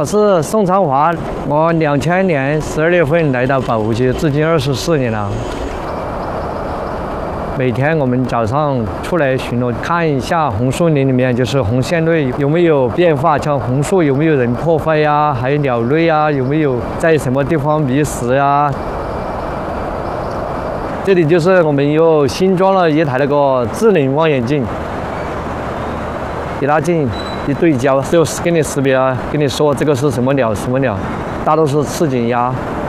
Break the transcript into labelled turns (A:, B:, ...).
A: 我是宋长华，我2000年12月份来到保护区，至今24年了。每天我们早上出来巡逻，看一下红树林里面就是红线类有没有变化，像红树有没有人破坏呀，还有鸟类啊，有没有在什么地方觅食呀。这里就是我们又新装了一台那个智能望远镜，一拉近一对焦，就给你识别，跟你说这个是什么鸟，什么鸟，大多是赤颈鸭。